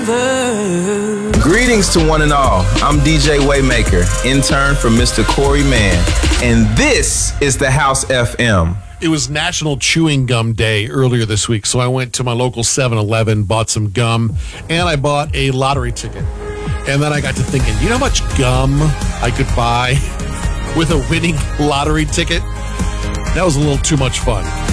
Greetings to one and all. I'm DJ Waymaker, intern for Mr. Corey Mann, and this is the House FM. It was National Chewing Gum Day earlier this week, so I went to my local 7-Eleven, bought some gum, and I bought a lottery ticket. And then I got to thinking, you know how much gum I could buy with a winning lottery ticket? That was a little too much fun.